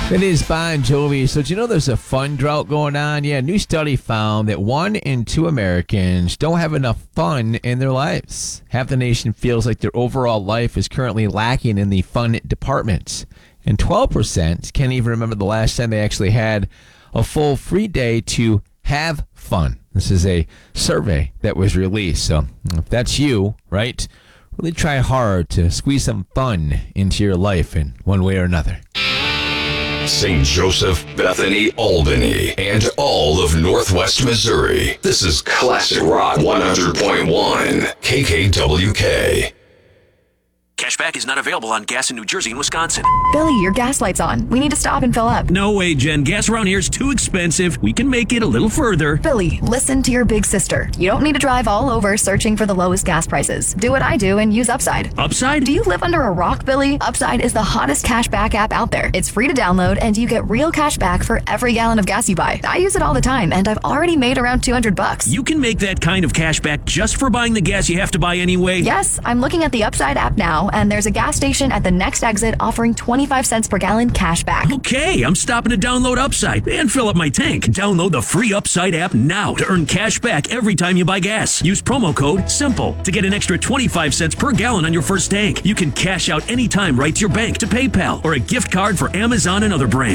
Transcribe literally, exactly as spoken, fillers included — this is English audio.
It is Bon Jovi. So, do you know there's a fun drought going on? Yeah, a new study found that one in two Americans don't have enough fun in their lives. Half the nation feels like their overall life is currently lacking in the fun department. And twelve percent can't even remember the last time they actually had a full free day to have fun. This is a survey that was released. So, if that's you, right, really try hard to squeeze some fun into your life in one way or another. Saint Joseph, Bethany, Albany, and all of Northwest Missouri. This is Classic Rock one hundred point one, K K W K. Cashback is not available on gas in New Jersey and Wisconsin. Billy, your gas light's on. We need to stop and fill up. No way, Jen. Gas around here is too expensive. We can make it a little further. Billy, listen to your big sister. You don't need to drive all over searching for the lowest gas prices. Do what I do and use Upside. Upside? Do you live under a rock, Billy? Upside is the hottest cashback app out there. It's free to download, and you get real cash back for every gallon of gas you buy. I use it all the time, and I've already made around two hundred bucks. You can make that kind of cash back just for buying the gas you have to buy anyway? Yes, I'm looking at the Upside app now, and there's a gas station at the next exit offering twenty-five cents per gallon cash back. Okay, I'm stopping to download Upside and fill up my tank. Download the free Upside app now to earn cash back every time you buy gas. Use promo code SIMPLE to get an extra twenty-five cents per gallon on your first tank. You can cash out anytime right to your bank, to PayPal, or a gift card for Amazon and other brands.